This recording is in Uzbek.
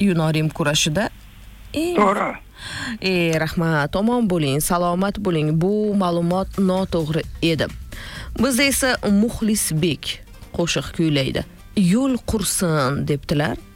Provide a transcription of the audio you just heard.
Yunorim kurashida. To'g'ri. Rahmat, omon bo'ling, salomat bo'ling. Bu ma'lumot noto'g'ri edi. Bizda esa Muxlisbek qo'shiq kuylaydi. Yo'l qursin debdilar.